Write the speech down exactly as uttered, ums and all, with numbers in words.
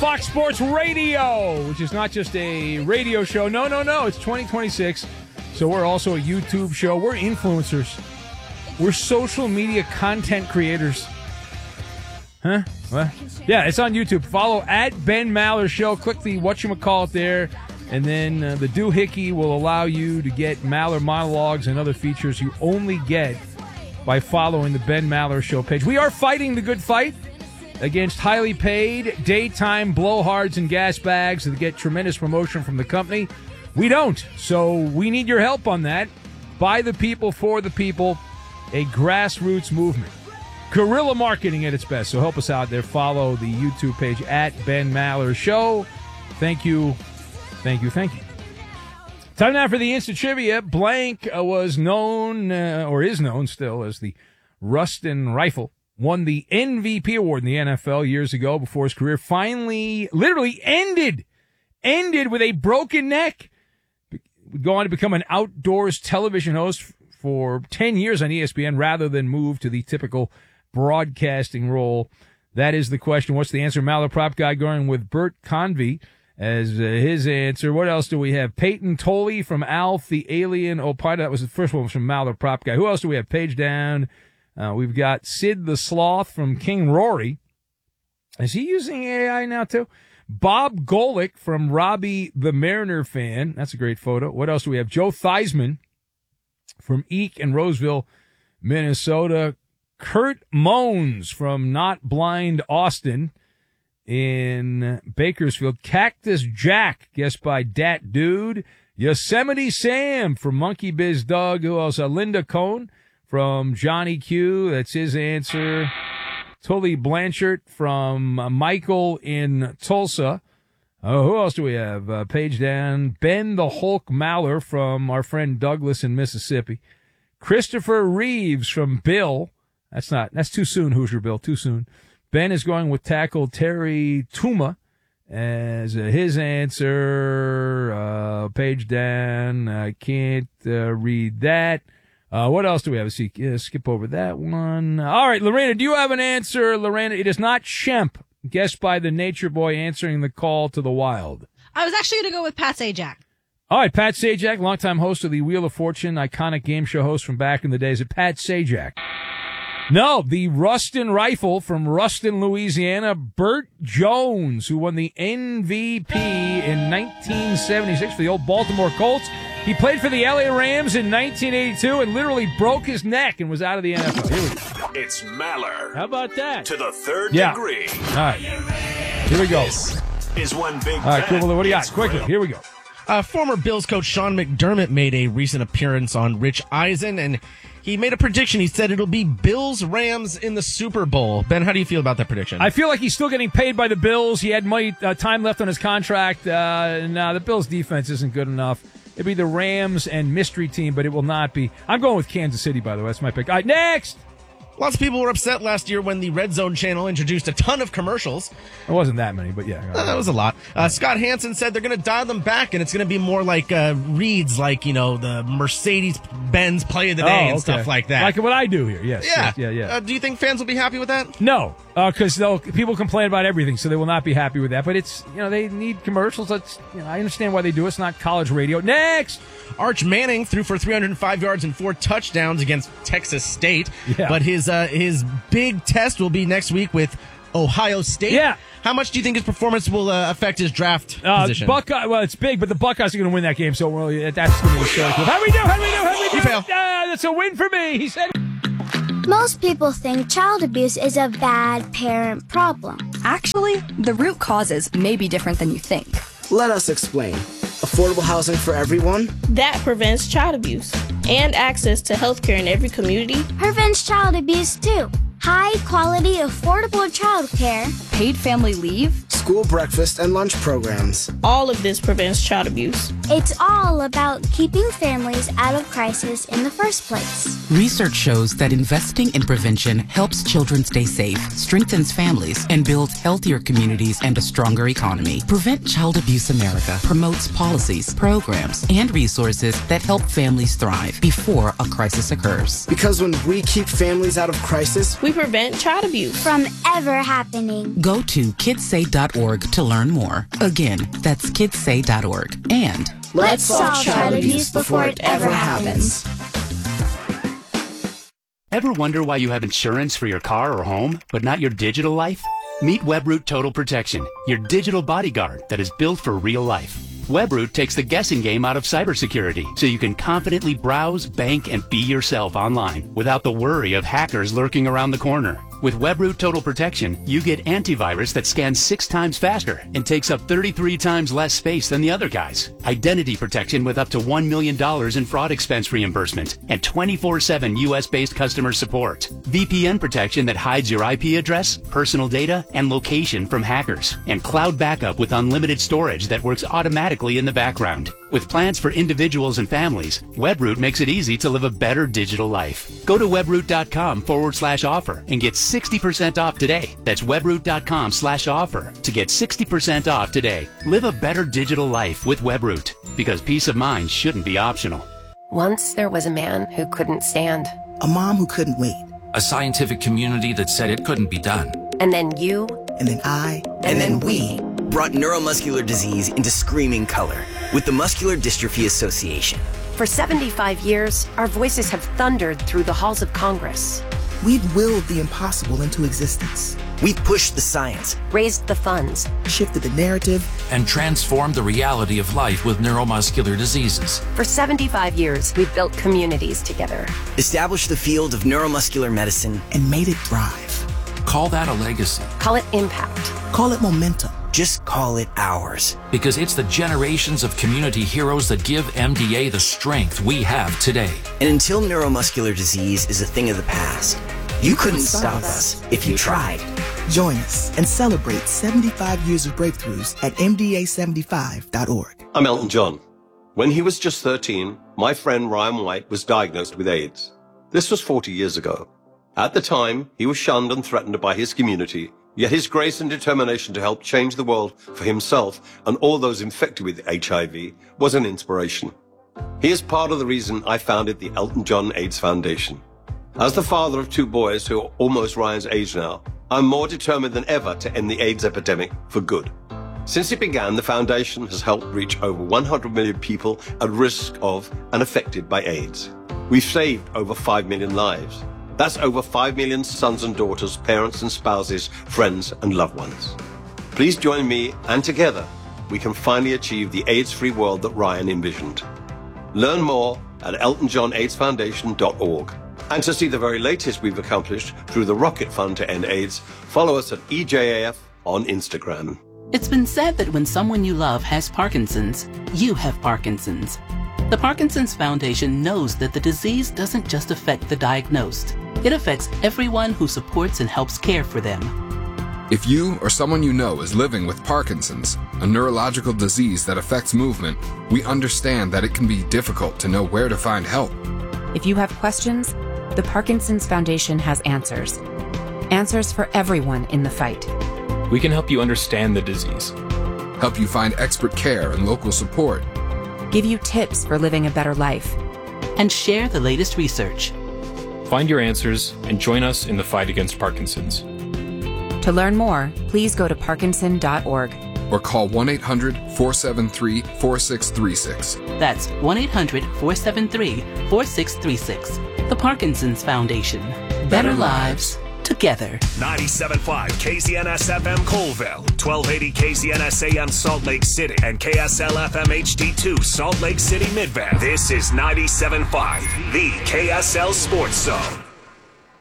Fox Sports Radio, which is not just a radio show. No, no, no. It's twenty twenty-six. So we're also a YouTube show. We're influencers. We're social media content creators. Huh? What? Yeah, it's on YouTube. Follow at Ben Maller Show. Click the whatchamacallit there. And then uh, the doohickey will allow you to get Maller monologues and other features you only get by following the Ben Maller Show page. We are fighting the good fight against highly paid daytime blowhards and gas bags that get tremendous promotion from the company. We don't. So we need your help on that. By the people, for the people, a grassroots movement. Guerrilla marketing at its best. So help us out there. Follow the YouTube page at Ben Maller Show. Thank you. Thank you. Thank you. Time now for the instant trivia. Blank uh, was known, uh, or is known still, as the Rustin Rifle. Won the M V P award in the N F L years ago before his career finally, literally ended, ended with a broken neck. Would go on to become an outdoors television host for ten years on E S P N rather than move to the typical broadcasting role. That is the question. What's the answer? Malaprop guy going with Bert Convey as uh, his answer. What else do we have? Peyton Tolley from Alf the Alien Opina. That was the first one from Malaprop guy. Who else do we have? Page down. Uh, we've got Sid the Sloth from King Rory. Is he using A I now too? Bob Golick from Robbie the Mariner fan. That's a great photo. What else do we have? Joe Theismann from Eek in Roseville, Minnesota. Kurt Moans from Not Blind Austin in Bakersfield. Cactus Jack, guessed by Dat Dude. Yosemite Sam from Monkey Biz Doug. Who else? Uh, Linda Cohn from Johnny Q. That's his answer. Tully Blanchard from uh, Michael in Tulsa. Uh, who else do we have? Uh, page down. Ben the Hulk Maller from our friend Douglas in Mississippi. Christopher Reeves from Bill. That's not, that's too soon, Hoosier Bill, too soon. Ben is going with tackle Terry Tuma as uh, his answer. Uh, page down. I can't uh, read that. Uh, what else do we have? See, uh, skip over that one. All right, Lorena, do you have an answer? Lorena, it is not Shemp, guessed by the Nature Boy answering the call to the wild. I was actually going to go with Pat Sajak. All right, Pat Sajak, longtime host of the Wheel of Fortune, iconic game show host from back in the days. Of Pat Sajak. No, the Rustin Rifle from Rustin, Louisiana, Bert Jones, who won the M V P in nineteen seventy-six for the old Baltimore Colts. He played for the L A Rams in nineteen eighty-two and literally broke his neck and was out of the N F L. Here we go. It's Maller. How about that? To the third yeah. degree. All right. Here we go. This is one big. All right, cool. What do you got? Quickly. Here we go. Uh, former Bills coach Sean McDermott made a recent appearance on Rich Eisen, and he made a prediction. He said it'll be Bills-Rams in the Super Bowl. Ben, how do you feel about that prediction? I feel like he's still getting paid by the Bills. He had money, uh, time left on his contract. Uh, no, the Bills' defense isn't good enough. It'd be the Rams and mystery team, but it will not be. I'm going with Kansas City, by the way. That's my pick. All right, next! Lots of people were upset last year when the Red Zone channel introduced a ton of commercials. It wasn't that many, but yeah. Uh, that was a lot. Uh, Scott Hansen said they're going to dial them back, and it's going to be more like uh, reads, like, you know, the Mercedes-Benz play of the day oh, and okay. stuff like that. Like what I do here, yes. Yeah, yes, yeah, yeah. Uh, do you think fans will be happy with that? No, because uh, people complain about everything, so they will not be happy with that. But it's, you know, they need commercials. That's, you know, I understand why they do it. It's not college radio. Next! Arch Manning threw for three hundred five yards and four touchdowns against Texas State. Yeah. But his uh, his big test will be next week with Ohio State. Yeah. How much do you think his performance will uh, affect his draft uh, position? Buckeye, well, it's big, but the Buckeyes are going to win that game, so well, that's going to be so cool. How we do? How we do? How we do? You fail. Uh, that's a win for me, he said. Most people think child abuse is a bad parent problem. Actually, the root causes may be different than you think. Let us explain. Affordable housing for everyone? That prevents child abuse and access to health care in every community. Prevents child abuse, too. High-quality, affordable child care. Paid family leave. School breakfast and lunch programs. All of this prevents child abuse. It's all about keeping families out of crisis in the first place. Research shows that investing in prevention helps children stay safe, strengthens families, and builds healthier communities and a stronger economy. Prevent Child Abuse America promotes policies, programs, and resources that help families thrive before a crisis occurs. Because when we keep families out of crisis, we we prevent child abuse from ever happening. Go to kids say dot org to learn more. Again, that's kids say dot org. And let's solve child abuse before it ever happens. Ever wonder why you have insurance for your car or home, but not your digital life? Meet Webroot Total Protection, your digital bodyguard that is built for real life. Webroot takes the guessing game out of cybersecurity, so you can confidently browse, bank, and be yourself online without the worry of hackers lurking around the corner. With Webroot Total Protection, you get antivirus that scans six times faster and takes up thirty-three times less space than the other guys. Identity protection with up to one million dollars in fraud expense reimbursement and twenty-four seven U S-based customer support. V P N protection that hides your I P address, personal data, and location from hackers. And cloud backup with unlimited storage that works automatically in the background. With plans for individuals and families, Webroot makes it easy to live a better digital life. Go to webroot.com forward slash offer and get sixty percent off today. That's webroot.com slash offer to get sixty percent off today. Live a better digital life with Webroot, because peace of mind shouldn't be optional. Once there was a man who couldn't stand. A mom who couldn't wait. A scientific community that said it couldn't be done. And then you. And then I. And, and then, then we. Brought neuromuscular disease into screaming color with the Muscular Dystrophy Association. For seventy-five years, our voices have thundered through the halls of Congress. We've willed the impossible into existence. We've pushed the science, raised the funds, shifted the narrative, and transformed the reality of life with neuromuscular diseases. For seventy-five years, we've built communities together, established the field of neuromuscular medicine, and made it thrive. Call that a legacy. Call it impact. Call it momentum. Just call it ours. Because it's the generations of community heroes that give M D A the strength we have today. And until neuromuscular disease is a thing of the past, you couldn't stop us if you tried. Join us and celebrate seventy-five years of breakthroughs at M D A seventy-five dot org. I'm Elton John. When he was just thirteen, my friend Ryan White was diagnosed with AIDS. This was forty years ago. At the time, he was shunned and threatened by his community, yet his grace and determination to help change the world for himself and all those infected with H I V was an inspiration. He is part of the reason I founded the Elton John AIDS Foundation. As the father of two boys who are almost Ryan's age now, I'm more determined than ever to end the AIDS epidemic for good. Since it began, the foundation has helped reach over one hundred million people at risk of and affected by AIDS. We've saved over five million lives. That's over five million sons and daughters, parents and spouses, friends and loved ones. Please join me, and together we can finally achieve the AIDS-free world that Ryan envisioned. Learn more at elton john aids foundation dot org. And to see the very latest we've accomplished through the Rocket Fund to End AIDS, follow us at E J A F on Instagram. It's been said that when someone you love has Parkinson's, you have Parkinson's. The Parkinson's Foundation knows that the disease doesn't just affect the diagnosed. It affects everyone who supports and helps care for them. If you or someone you know is living with Parkinson's, a neurological disease that affects movement, we understand that it can be difficult to know where to find help. If you have questions, the Parkinson's Foundation has answers. Answers for everyone in the fight. We can help you understand the disease, help you find expert care and local support, give you tips for living a better life, and share the latest research. Find your answers and join us in the fight against Parkinson's. To learn more, please go to parkinson dot org. Or call one eight hundred four seven three four six three six. That's one eight hundred four seven three four six three six. The Parkinson's Foundation. Better, Better lives together. ninety-seven point five K Z N S F M Colville, twelve eighty K Z N S A M Salt Lake City, and K S L F M H D two Salt Lake City Midvale. This is ninety-seven point five, the K S L Sports Zone.